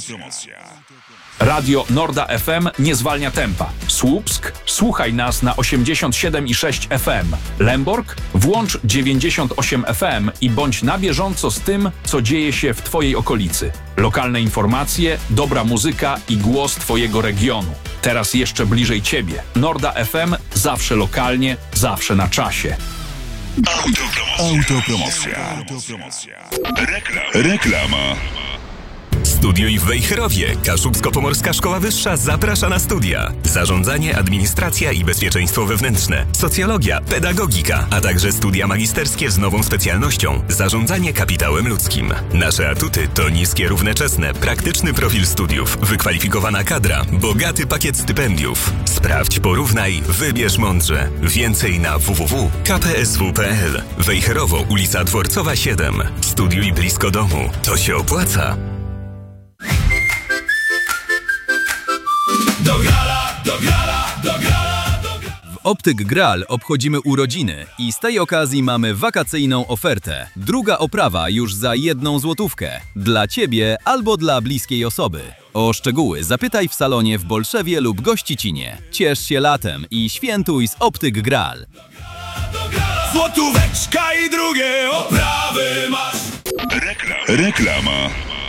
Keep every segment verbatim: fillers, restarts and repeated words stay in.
Radio Norda F M nie zwalnia tempa. Słupsk? Słuchaj nas na osiemdziesiąt siedem i sześć F M. Lęborg? Włącz dziewięćdziesiąt osiem F M i bądź na bieżąco z tym, co dzieje się w Twojej okolicy. Lokalne informacje, dobra muzyka i głos Twojego regionu. Teraz jeszcze bliżej Ciebie. Norda F M zawsze lokalnie, zawsze na czasie. Autopromocja. Autopromocja. Rekla- reklama. Studiuj w Wejherowie. Kaszubsko-Pomorska Szkoła Wyższa zaprasza na studia. Zarządzanie, administracja i bezpieczeństwo wewnętrzne, socjologia, pedagogika, a także studia magisterskie z nową specjalnością zarządzanie kapitałem ludzkim. Nasze atuty to niskie równoczesne, praktyczny profil studiów, wykwalifikowana kadra, bogaty pakiet stypendiów. Sprawdź, porównaj, wybierz mądrze. Więcej na w w w kropka k p s w kropka p l. Wejherowo, ulica Dworcowa siedem. Studiuj blisko domu. To się opłaca. Do grala, do grala, do grala, do grala. W Optyk Gral obchodzimy urodziny i z tej okazji mamy wakacyjną ofertę. Druga oprawa już za jedną złotówkę. Dla Ciebie albo dla bliskiej osoby. O szczegóły zapytaj w salonie w Bolszewie lub Gościcinie. Ciesz się latem i świętuj z Optyk Gral. Złotóweczka i drugie oprawy masz. Rekla- reklama.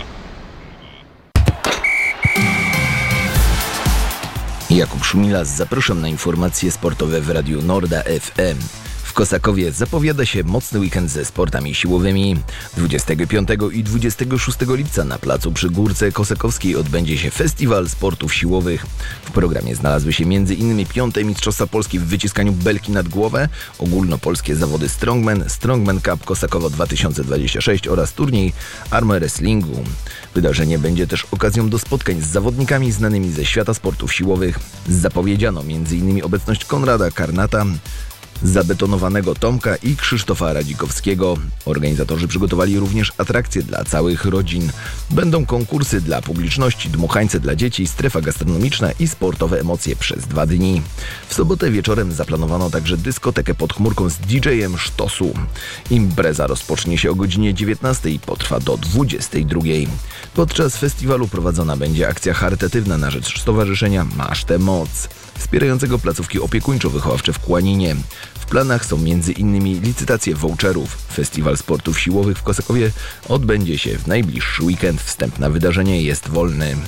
Jakub Szumilas, zapraszam na informacje sportowe w Radiu Norda F M. W Kosakowie zapowiada się mocny weekend ze sportami siłowymi. dwudziestego piątego i dwudziestego szóstego lipca na placu przy Górce Kosakowskiej odbędzie się Festiwal Sportów Siłowych. W programie znalazły się m.in. piąte Mistrzostwa Polski w wyciskaniu belki nad głowę, ogólnopolskie zawody Strongman, Strongman Cup Kosakowo dwa tysiące dwadzieścia sześć oraz turniej arm wrestlingu. Wydarzenie będzie też okazją do spotkań z zawodnikami znanymi ze świata sportów siłowych. Zapowiedziano m.in. obecność Konrada Karnata, zabetonowanego Tomka i Krzysztofa Radzikowskiego. Organizatorzy przygotowali również atrakcje dla całych rodzin. Będą konkursy dla publiczności, dmuchańce dla dzieci, strefa gastronomiczna i sportowe emocje przez dwa dni. W sobotę wieczorem zaplanowano także dyskotekę pod chmurką z D J-em Sztosu. Impreza rozpocznie się o godzinie dziewiętnastej i potrwa do dwudziestej drugiej. Podczas festiwalu prowadzona będzie akcja charytatywna na rzecz Stowarzyszenia Masz tę Moc, wspierającego placówki opiekuńczo-wychowawcze w Kłaninie. W planach są między innymi licytacje voucherów. Festiwal Sportów Siłowych w Kosakowie odbędzie się w najbliższy weekend. Wstęp na wydarzenie jest wolny.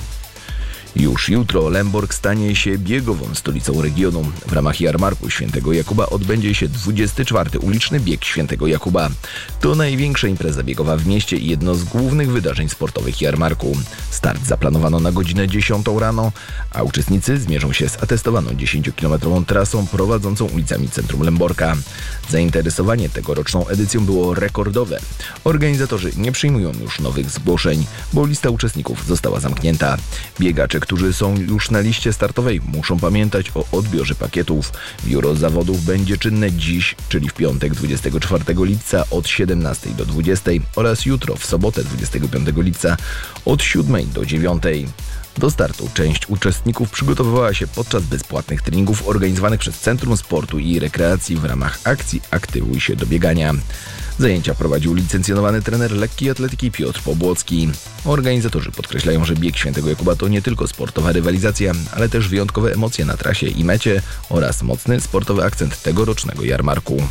Już jutro Lęborg stanie się biegową stolicą regionu. W ramach jarmarku Świętego Jakuba odbędzie się dwudziesty czwarty uliczny bieg Świętego Jakuba. To największa impreza biegowa w mieście i jedno z głównych wydarzeń sportowych jarmarku. Start zaplanowano na godzinę dziesiątą rano, a uczestnicy zmierzą się z atestowaną dziesięciokilometrową trasą prowadzącą ulicami centrum Lęborka. Zainteresowanie tegoroczną edycją było rekordowe. Organizatorzy nie przyjmują już nowych zgłoszeń, bo lista uczestników została zamknięta. Biegacze, którzy są już na liście startowej, muszą pamiętać o odbiorze pakietów. Biuro zawodów będzie czynne dziś, czyli w piątek dwudziestego czwartego lipca od siedemnastej do dwudziestej oraz jutro w sobotę dwudziestego piątego lipca od siódmej do dziewiątej. Do startu część uczestników przygotowywała się podczas bezpłatnych treningów organizowanych przez Centrum Sportu i Rekreacji w ramach akcji Aktywuj się do biegania. Zajęcia prowadził licencjonowany trener lekkiej atletyki Piotr Pobłocki. Organizatorzy podkreślają, że bieg Świętego Jakuba to nie tylko sportowa rywalizacja, ale też wyjątkowe emocje na trasie i mecie oraz mocny sportowy akcent tegorocznego jarmarku.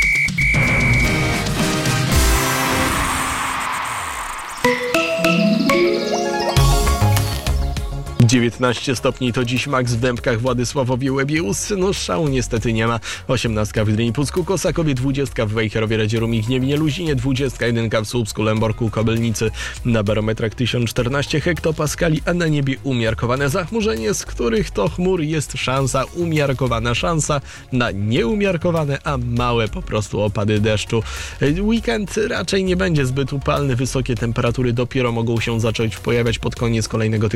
dziewiętnaście stopni to dziś maks w Dębkach, Władysławowie, Łebie, Ustrzy, no szału niestety nie ma. osiemnastka w Gdyni, Pucku, Kosakowie, dwudziestka w Wejherowie, Radzieru, Gniewnie, Luzinie, dwudziestka jeden w Słupsku, Lęborku, Kobylnicy. Na barometrach tysiąc czternaście hektopaskali, a na niebie umiarkowane zachmurzenie, z których to chmur jest szansa, umiarkowana szansa na nieumiarkowane, a małe po prostu opady deszczu. Weekend raczej nie będzie zbyt upalny, wysokie temperatury dopiero mogą się zacząć pojawiać pod koniec kolejnego tygodnia.